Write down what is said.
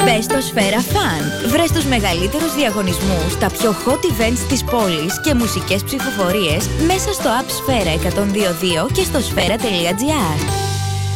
Μπες στο Σφαίρα Fun. Βρες τους μεγαλύτερους διαγωνισμούς, τα πιο hot events της πόλης και μουσικές ψηφοφορίες μέσα στο app Σφαίρα 102.2 και στο σφαίρα.gr.